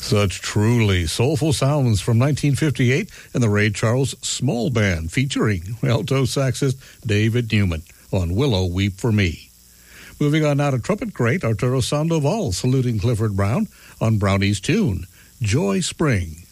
Such truly soulful sounds from 1958 and the Ray Charles Small Band featuring alto saxist David Newman on Willow Weep for Me. Moving on now to trumpet great Arturo Sandoval saluting Clifford Brown on Brownie's tune, Joy Spring.